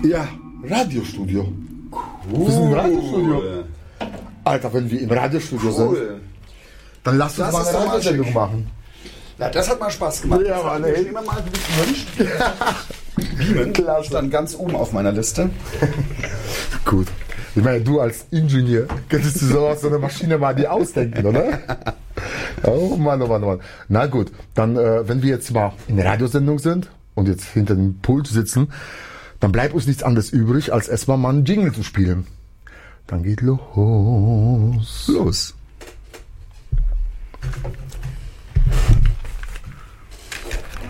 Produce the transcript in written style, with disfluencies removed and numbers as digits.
Ja, Radiostudio. Cool. Wir sind im Radiostudio. Alter, wenn wir im Radiostudio sind, dann lass uns mal eine Radiosendung machen. Ja, das hat mal Spaß gemacht. Ja, Mann, ey. Ich nehme mal Beamen. Klasse. Stand ganz oben auf meiner Liste. Gut. Ich meine, du als Ingenieur könntest du sowas, so eine Maschine mal dir ausdenken, oder? Oh Mann, oh Mann, oh Mann. Na gut, dann, wenn wir jetzt mal in der Radiosendung sind und jetzt hinter dem Pult sitzen, dann bleibt uns nichts anderes übrig, als erstmal mal einen Jingle zu spielen. Dann geht los. Los.